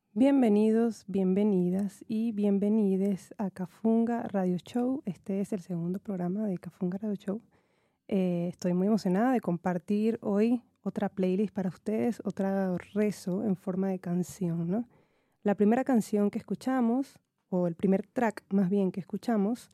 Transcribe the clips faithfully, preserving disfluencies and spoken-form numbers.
Bienvenidos, bienvenidas y bienvenides a Cafunga Radio Show. Este es el segundo programa de Cafunga Radio Show. Eh, estoy muy emocionada de compartir hoy otra playlist para ustedes, otro rezo en forma de canción, ¿no? La primera canción que escuchamos, o el primer track más bien que escuchamos,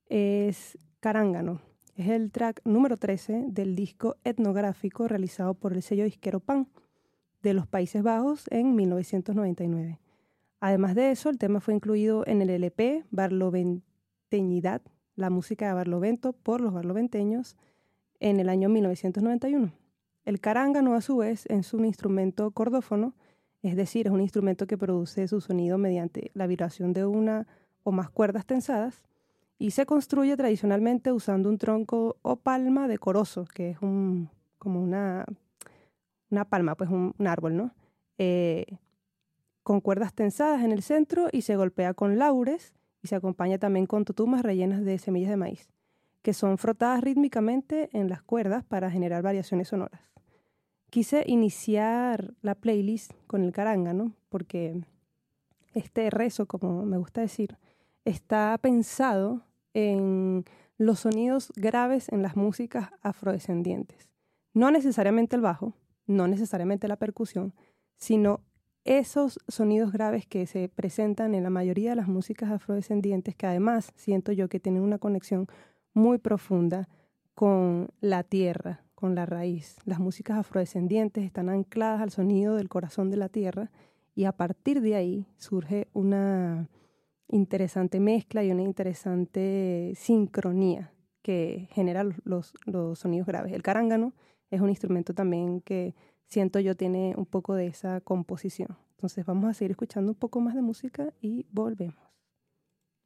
es Carángano. Es el track número trece del disco etnográfico realizado por el sello disquero Pan de los Países Bajos en mil novecientos noventa y nueve. Además de eso, el tema fue incluido en el L P Barloventeñidad, la música de Barlovento por los barloventeños, en el año mil novecientos noventa y uno. El carángano, a su vez, es un instrumento cordófono, es decir, es un instrumento que produce su sonido mediante la vibración de una o más cuerdas tensadas y se construye tradicionalmente usando un tronco o palma de corozo, que es un, como una... una palma, pues un, un árbol, ¿no? Eh, con cuerdas tensadas en el centro y se golpea con laures y se acompaña también con totumas rellenas de semillas de maíz, que son frotadas rítmicamente en las cuerdas para generar variaciones sonoras. Quise iniciar la playlist con el carángano porque este rezo, como me gusta decir, está pensado en los sonidos graves en las músicas afrodescendientes. No necesariamente el bajo, no necesariamente la percusión, sino esos sonidos graves que se presentan en la mayoría de las músicas afrodescendientes, que además siento yo que tienen una conexión muy profunda con la tierra, con la raíz. Las músicas afrodescendientes están ancladas al sonido del corazón de la tierra y a partir de ahí surge una interesante mezcla y una interesante sincronía que genera los, los sonidos graves. El carángano es un instrumento también que siento yo tiene un poco de esa composición. Entonces vamos a seguir escuchando un poco más de música y volvemos.